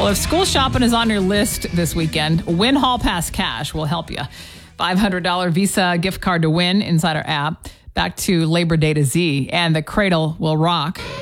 Well, if school shopping is on your list this weekend, Win Hall Pass Cash will help you. $500 Visa gift card to win inside our app. Back to Labor Day to Z, and the Cradle will rock.